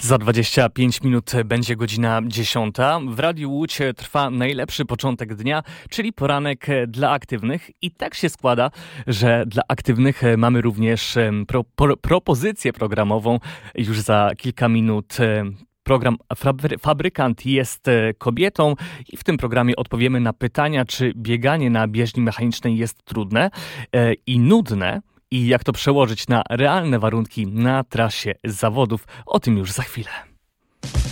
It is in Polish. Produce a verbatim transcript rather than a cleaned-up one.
Za dwadzieścia pięć minut będzie godzina dziesiąta. W Radiu Łódź trwa najlepszy początek dnia, czyli poranek dla aktywnych. I tak się składa, że dla aktywnych mamy również pro, pro, propozycję programową. Już za kilka minut program Fabrykant jest kobietą i w tym programie odpowiemy na pytania, czy bieganie na bieżni mechanicznej jest trudne i nudne. I jak to przełożyć na realne warunki na trasie zawodów, o tym już za chwilę.